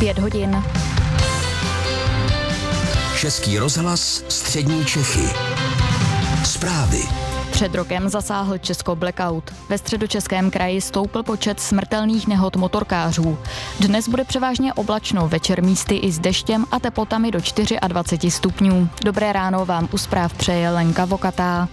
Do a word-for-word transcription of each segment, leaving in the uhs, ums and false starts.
Pět hodin. Český rozhlas Střední Čechy. Zprávy. Před rokem zasáhl Česko blackout. Ve Středočeském kraji stoupl počet smrtelných nehod motorkářů. Dnes bude převážně oblačno, večer místy i s deštěm a teplotami do dvacet čtyři stupňů. Dobré ráno vám u zpráv přeje Lenka Vokatá.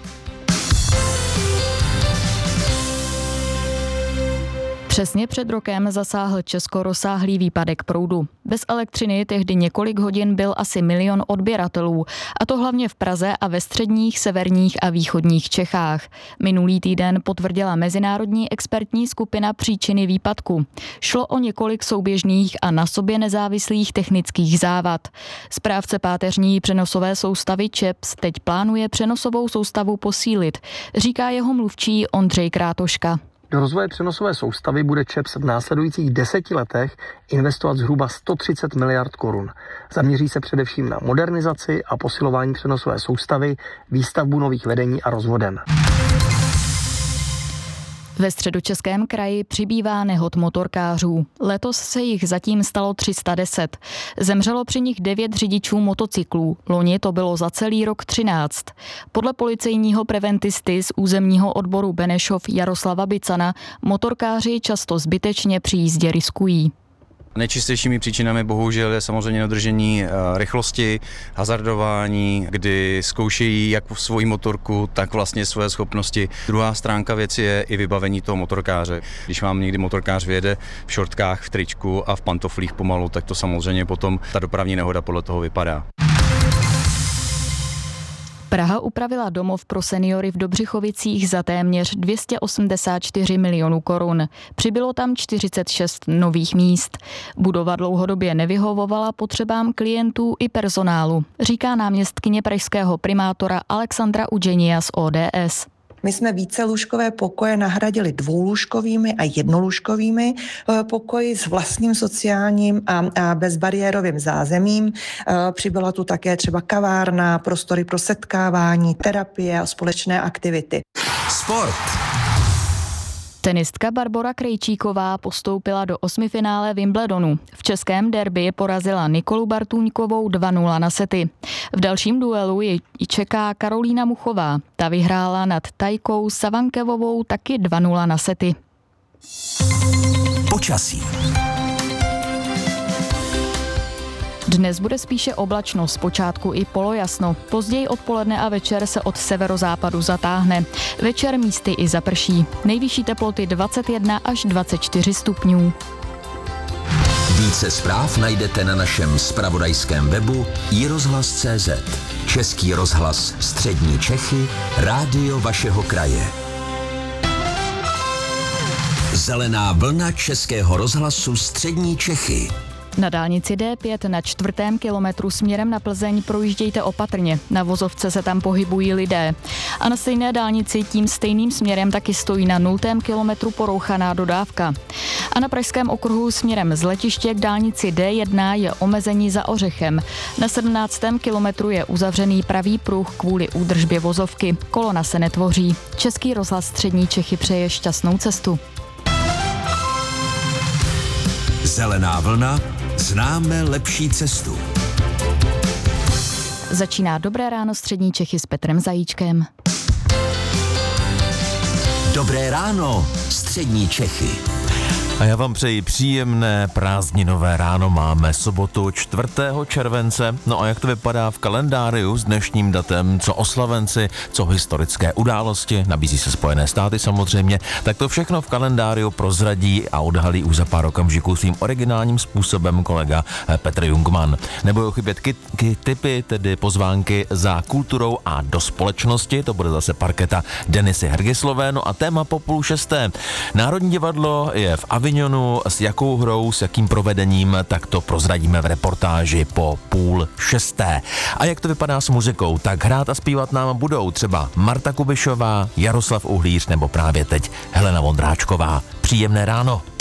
Přesně před rokem zasáhl Česko rozsáhlý výpadek proudu. Bez elektřiny tehdy několik hodin byl asi milion odběratelů, a to hlavně v Praze a ve středních, severních a východních Čechách. Minulý týden potvrdila mezinárodní expertní skupina příčiny výpadku. Šlo o několik souběžných a na sobě nezávislých technických závad. Správce páteřní přenosové soustavy ČEPS teď plánuje přenosovou soustavu posílit, říká jeho mluvčí Ondřej Krátoška. Do rozvoje přenosové soustavy bude ČEPS v následujících deseti letech investovat zhruba sto třicet miliard korun. Zaměří se především na modernizaci a posilování přenosové soustavy, výstavbu nových vedení a rozvoden. Ve Středočeském kraji přibývá nehod motorkářů. Letos se jich zatím stalo tři sta deset. Zemřelo při nich devět řidičů motocyklů. Loni to bylo za celý rok třináct. Podle policejního preventisty z územního odboru Benešov Jaroslava Bicana motorkáři často zbytečně při jízdě riskují. Nejčistějšími příčinami bohužel je samozřejmě dodržení rychlosti, hazardování, kdy zkoušejí jak svoji motorku, tak vlastně své schopnosti. Druhá stránka věci je i vybavení toho motorkáře. Když vám někdy motorkář vyjede v šortkách, v tričku a v pantoflích pomalu, tak to samozřejmě potom ta dopravní nehoda podle toho vypadá. Praha upravila domov pro seniory v Dobřichovicích za téměř dvě stě osmdesát čtyři milionů korun. Přibylo tam čtyřicet šest nových míst. Budova dlouhodobě nevyhovovala potřebám klientů i personálu, říká náměstkyně pražského primátora Alexandra Udženia z O D S. My jsme vícelůžkové pokoje nahradili dvoulůžkovými a jednolůžkovými pokoji s vlastním sociálním a, a bezbariérovým zázemím. Přibyla tu také třeba kavárna, prostory pro setkávání, terapie a společné aktivity. Sport. Tenistka Barbora Krejčíková postoupila do osmifinále Wimbledonu. V českém derby porazila Nikolu Bartůňkovou dva nula na sety. V dalším duelu ji čeká Karolína Muchová. Ta vyhrála nad Tajkou Savankevovou taky dva nula na sety. Počasí. Dnes bude spíše oblačno, zpočátku i polojasno. Později odpoledne a večer se od severozápadu zatáhne. Večer místy i zaprší. Nejvyšší teploty dvacet jedna až dvacet čtyři stupňů. Více zpráv najdete na našem zpravodajském webu i rozhlas tečka cé zet. Český rozhlas Střední Čechy, rádio vašeho kraje. Zelená vlna Českého rozhlasu Střední Čechy. Na dálnici D pět na čtvrtém kilometru směrem na Plzeň projíždějte opatrně. Na vozovce se tam pohybují lidé. A na stejné dálnici tím stejným směrem taky stojí na nultém kilometru porouchaná dodávka. A na pražském okruhu směrem z letiště k dálnici D jedna je omezení za Ořechem. Na sedmnáctém kilometru je uzavřený pravý pruh kvůli údržbě vozovky. Kolona se netvoří. Český rozhlas Střední Čechy přeje šťastnou cestu. Zelená vlna. Známe lepší cestu. Začíná Dobré ráno Střední Čechy s Petrem Zajíčkem. Dobré ráno Střední Čechy. A já vám přeji příjemné prázdninové ráno. Máme sobotu čtvrtého července. No a jak to vypadá v kalendáriu s dnešním datem, co oslavenci, co historické události, nabízí se Spojené státy samozřejmě, tak to všechno v kalendáriu prozradí a odhalí už za pár okamžiků svým originálním způsobem kolega Petr Jungmann. Nebudou chybět kit, kit, tipy, tedy pozvánky za kulturou a do společnosti, to bude zase parketa Denisy Hergislové, no a téma po půl šesté. Národní divadlo je v Avignonu, s jakou hrou, s jakým provedením, tak to prozradíme v reportáži po půl šesté. A jak to vypadá s muzikou, tak hrát a zpívat nám budou třeba Marta Kubišová, Jaroslav Uhlíř nebo právě teď Helena Vondráčková. Příjemné ráno.